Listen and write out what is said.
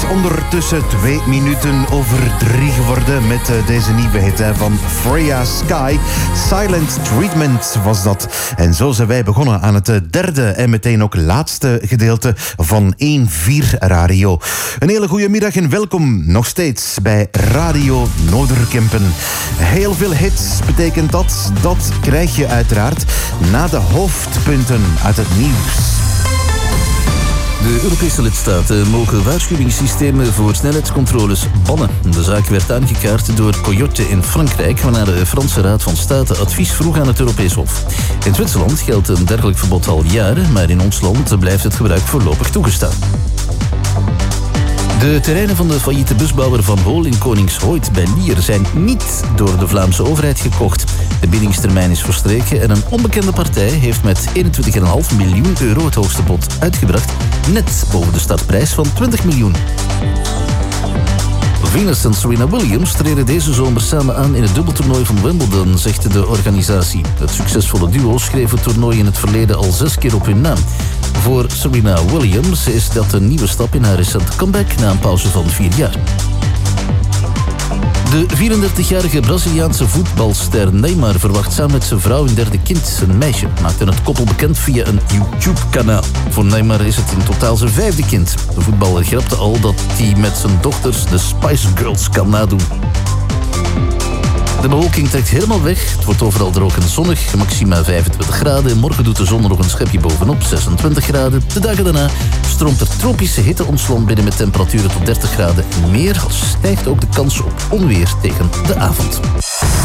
ondertussen 2 minuten over 3 geworden met deze nieuwe hit van Freya Sky. Silent Treatment was dat. En zo zijn wij begonnen aan het derde en meteen ook laatste gedeelte van 1-4 Radio. Een hele goede middag en welkom nog steeds bij Radio Noorderkempen. Heel veel hits betekent dat. Dat krijg je uiteraard na de hoofdpunten uit het nieuws. De Europese lidstaten mogen waarschuwingssystemen voor snelheidscontroles bannen. De zaak werd aangekaart door Coyote in Frankrijk, waarna de Franse Raad van State advies vroeg aan het Europees Hof. In Zwitserland geldt een dergelijk verbod al jaren, maar in ons land blijft het gebruik voorlopig toegestaan. De terreinen van de failliete busbouwer Van Hool in Koningshooit bij Lier zijn niet door de Vlaamse overheid gekocht. De biedingstermijn is verstreken en een onbekende partij heeft met 21,5 miljoen euro het hoogste bod uitgebracht, net boven de startprijs van 20 miljoen. Venus en Serena Williams treden deze zomer samen aan in het dubbeltoernooi van Wimbledon, zegt de organisatie. Het succesvolle duo schreef het toernooi in het verleden al 6 keer op hun naam. Voor Serena Williams is dat een nieuwe stap in haar recente comeback na een pauze van 4 jaar. De 34-jarige Braziliaanse voetbalster Neymar verwacht samen met zijn vrouw een derde kind, een meisje. Maakte het koppel bekend via een YouTube-kanaal. Voor Neymar is het in totaal zijn 5e kind. De voetballer grapte al dat hij met zijn dochters de Spice Girls kan nadoen. De bewolking trekt helemaal weg. Het wordt overal droog en zonnig, maxima 25 graden. Morgen doet de zon er nog een schepje bovenop, 26 graden. De dagen daarna stroomt er tropische hitte ons land binnen met temperaturen tot 30 graden en meer. Stijgt ook de kans op onweer tegen de avond.